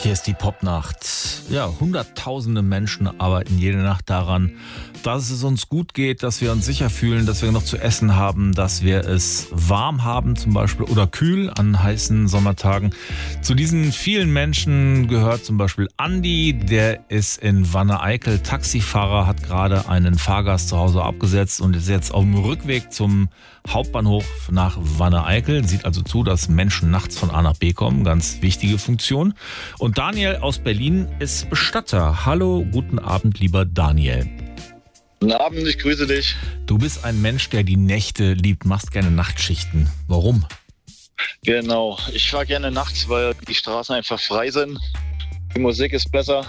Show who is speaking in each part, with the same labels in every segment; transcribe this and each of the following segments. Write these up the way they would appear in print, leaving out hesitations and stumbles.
Speaker 1: Hier ist die Popnacht. Ja, hunderttausende Menschen arbeiten jede Nacht daran, dass es uns gut geht, dass wir uns sicher fühlen, dass wir noch zu essen haben, dass wir es warm haben zum Beispiel oder kühl an heißen Sommertagen. Zu diesen vielen Menschen gehört zum Beispiel Andi, der ist in Wanne-Eickel Taxifahrer, hat gerade einen Fahrgast zu Hause abgesetzt und ist jetzt auf dem Rückweg zum Hauptbahnhof nach Wanne-Eickel. Sieht also zu, dass Menschen nachts von A nach B kommen. Ganz wichtige Funktion. Und Daniel aus Berlin ist Bestatter. Hallo, guten Abend, lieber Daniel.
Speaker 2: Guten Abend, ich grüße dich.
Speaker 1: Du bist ein Mensch, der die Nächte liebt, machst gerne Nachtschichten. Warum?
Speaker 2: Genau, ich fahre gerne nachts, weil die Straßen einfach frei sind. Die Musik ist besser.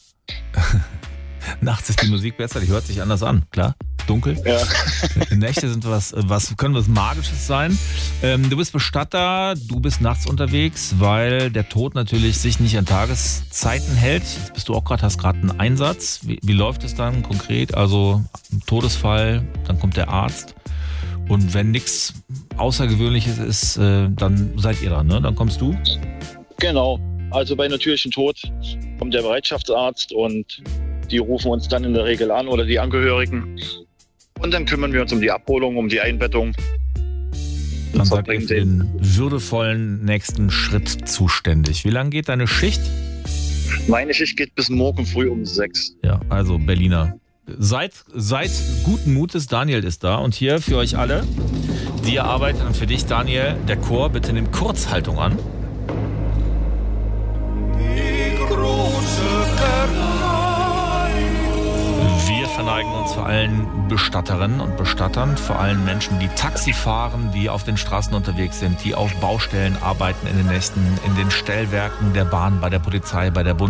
Speaker 1: Nachts ist die Musik besser, die hört sich anders an, klar. Dunkel.
Speaker 2: Ja.
Speaker 1: Nächte sind können was Magisches sein. Du bist Bestatter, du bist nachts unterwegs, weil der Tod natürlich sich nicht an Tageszeiten hält. Jetzt bist du auch hast gerade einen Einsatz. Wie läuft es dann konkret? Also Todesfall, dann kommt der Arzt. Und wenn nichts Außergewöhnliches ist, dann seid ihr dran, ne? Dann kommst du?
Speaker 2: Genau, also bei natürlichem Tod kommt der Bereitschaftsarzt und die rufen uns dann in der Regel an oder die Angehörigen. Und dann kümmern wir uns um die Abholung, um die Einbettung.
Speaker 1: Dann seid ihr für den würdevollen nächsten Schritt zuständig. Wie lange geht deine Schicht?
Speaker 2: Meine Schicht geht bis morgen früh um 6.
Speaker 1: Ja, also Berliner. Seid guten Mutes, Daniel ist da. Und hier für euch alle, die ihr arbeitet und für dich, Daniel, der Chor, bitte nimm Kurzhaltung an. Wir verneigen uns vor allen Bestatterinnen und Bestattern, vor allen Menschen, die Taxi fahren, die auf den Straßen unterwegs sind, die auf Baustellen arbeiten in den Nächten, in den Stellwerken der Bahn, bei der Polizei, bei der